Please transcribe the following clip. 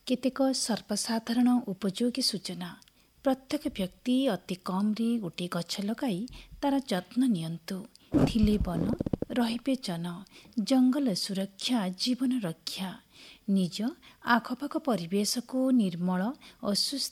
କେତେକ ସର୍ବସାଧାରଣ ଉପଯୋଗୀ ସୂଚନା। ପ୍ରତ୍ୟେକ ବ୍ୟକ୍ତି ଅତି କମ୍ରେ ଗୋଟିଏ ଗଛ ଲଗାଇ ତାର ଯତ୍ନ ନିଅନ୍ତୁ। ଥିଲେ ବନ, ରହିବେ ଜନ। ଜଙ୍ଗଲ ସୁରକ୍ଷା ଜୀବନ ରକ୍ଷା। ନିଜ ଆଖପାଖ ପରିବେଶକୁ ନିର୍ମଳ ଓ ସୁସ୍ଥ